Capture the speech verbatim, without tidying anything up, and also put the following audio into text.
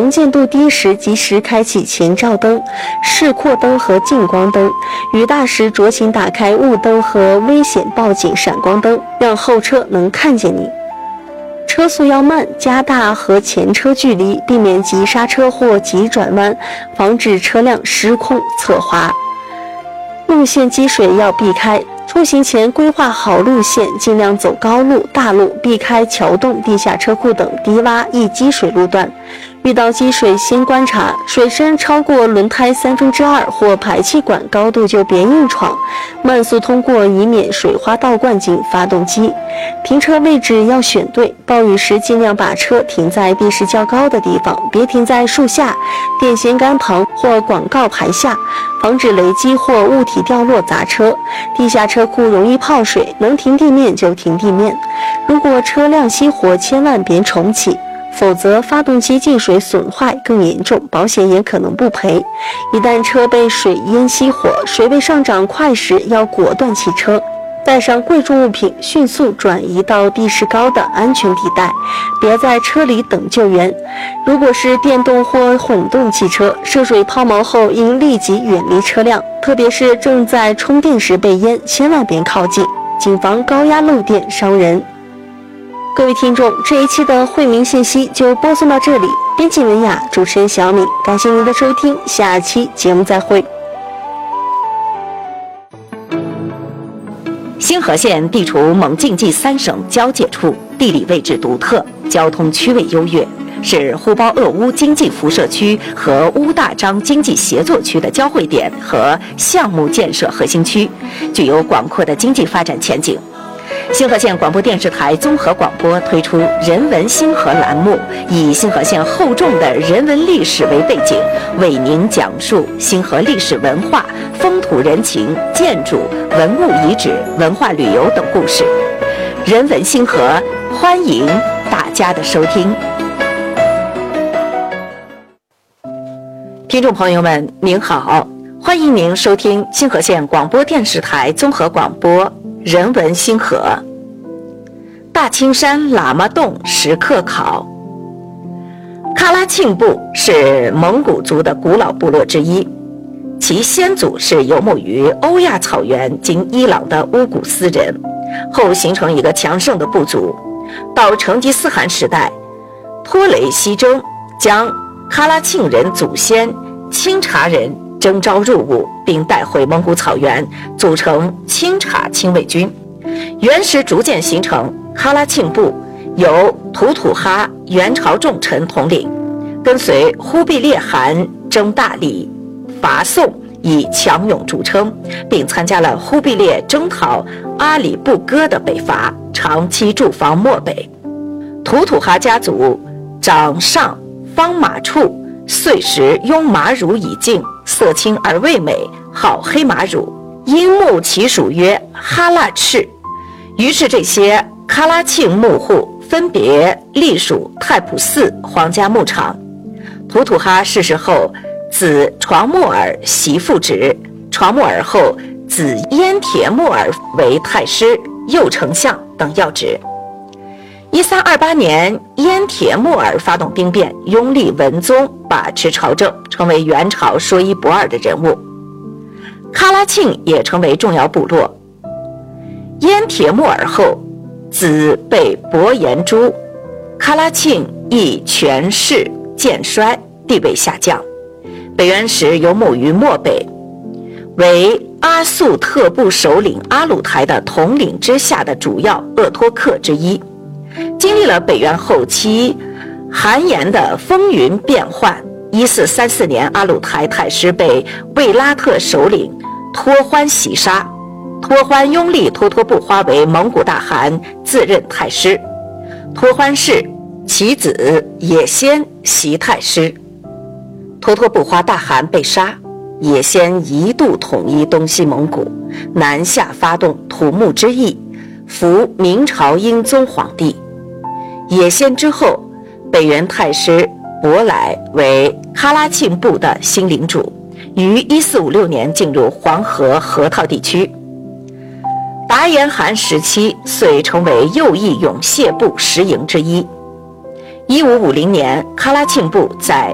能见度低时及时开启前照灯、视扩灯和近光灯，雨大时酌情打开雾灯和危险报警闪光灯，让后车能看见你。车速要慢，加大和前车距离，避免急刹车或急转弯，防止车辆失控侧滑。路线积水要避开，出行前规划好路线，尽量走高路、大路，避开桥洞、地下车库等低洼易积水路段。遇到积水，先观察，水深超过轮胎三分之二或排气管高度就别硬闯，慢速通过，以免水花倒灌进发动机。停车位置要选对，暴雨时尽量把车停在地势较高的地方，别停在树下、电线杆旁或广告牌下，防止雷击或物体掉落砸车。地下车库容易泡水，能停地面就停地面。如果车辆熄火，千万别重启，否则发动机进水损坏更严重，保险也可能不赔。一旦车被水淹熄火，水位上涨快时，要果断弃车，带上贵重物品，迅速转移到地势高的安全地带，别在车里等救援。如果是电动或混动汽车，涉水抛锚后应立即远离车辆，特别是正在充电时被淹，千万别靠近，谨防高压漏电伤人。各位听众，这一期的惠民信息就播送到这里，编辑文雅，主持人小敏，感谢您的收听，下期节目再会。 星河县地处蒙晋冀三省交界处，地理位置独特，交通区位优越，是呼包鄂乌经济辐射区和乌大张经济协作区的交汇点和项目建设核心区，具有广阔的经济发展前景。星河县广播电视台综合广播推出人文星河栏目，以星河县厚重的人文历史为背景，为您讲述星河历史文化、风土人情、建筑、文物遗址、文化旅游等故事。人文星河，欢迎大家的收听。听众朋友们，您好，欢迎您收听星河县广播电视台综合广播人文星河。大青山喇嘛洞石刻考。喀拉沁部是蒙古族的古老部落之一，其先祖是游牧于欧亚草原今伊朗的乌古斯人，后形成一个强盛的部族。到成吉思汗时代，托雷西征将喀拉沁人祖先钦察人征召入伍，并带回蒙古草原，组成钦察亲卫军。元时逐渐形成喀拉沁部，由吐吐哈元朝重臣统领，跟随忽必烈汗征大理、伐宋，以强勇著称，并参加了忽必烈征讨阿里不哥的北伐，长期驻防漠北。吐吐哈家族长上方马处，岁时拥马乳以敬，色青而味美，好黑马乳，因牧其属曰哈腊赤。于是这些喀拉沁牧户分别隶属太仆寺皇家牧场。吐吐哈逝世后，子床木尔袭父职，床木尔后子燕铁木尔为太师、右丞相等要职。一三二八年，燕铁木尔发动兵变，拥立文宗把持朝政，成为元朝说一不二的人物。喀拉沁也成为重要部落。燕铁木尔后，子被伯颜诛，喀拉沁亦权势渐衰，地位下降。北元时游牧于漠北，为阿速特部首领阿鲁台的统领之下的主要鄂托克之一。经历了北元后期韩延的风云变幻，一四三四年，阿鲁台太师被卫拉特首领托欢袭杀，托欢拥立脱脱不花为蒙古大汗，自任太师。托欢逝，其子也先袭太师。脱脱不花大汗被杀，也先一度统一东西蒙古，南下发动土木之役，扶明朝英宗皇帝。也先之后，北元太师博来为喀拉沁部的新领主，于一四五六年进入黄河河套地区。达延汗时期遂成为右翼勇谢部十营之一。一五五零年，喀拉沁部在